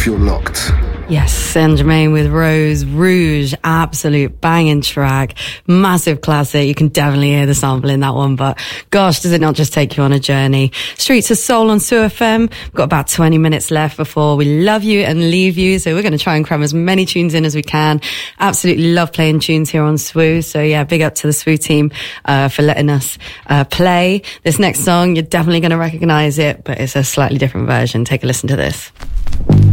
you're locked. Yes, Saint-Germain with Rose Rouge, absolute banging track, massive classic. You can definitely hear the sample in that one, but gosh, does it not just take you on a journey? Streets of Soul on Sue FM. We've got about 20 minutes left before we love you and leave you, so we're going to try and cram as many tunes in as we can. Absolutely love playing tunes here on Swoo, so yeah, big up to the Swoo team for letting us play. This next song, you're definitely going to recognise it, but it's a slightly different version. Take a listen to this.